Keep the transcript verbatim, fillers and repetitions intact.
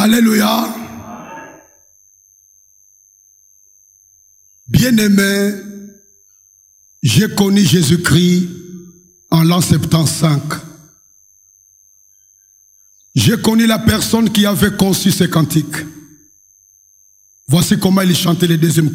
Alléluia. Bien-aimé, j'ai connu Jésus-Christ en l'an soixante-quinze. J'ai connu la personne qui avait conçu ces cantiques. Voici comment il chantait les deuxièmes